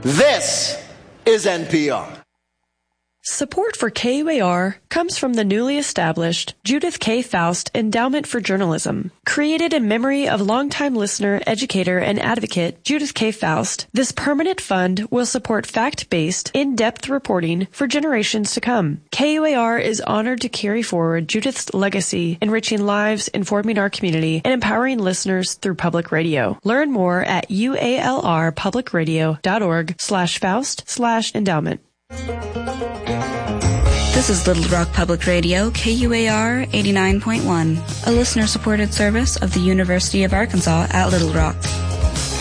This is NPR. Support for KUAR comes from the newly established Judith K. Faust Endowment for Journalism. Created in memory of longtime listener, educator, and advocate Judith K. Faust, this permanent fund will support fact-based, in-depth reporting for generations to come. KUAR is honored to carry forward Judith's legacy, enriching lives, informing our community, and empowering listeners through public radio. Learn more at ualrpublicradio.org/Faust/endowment. This is Little Rock Public Radio, KUAR 89.1, a listener-supported service of the University of Arkansas at Little Rock.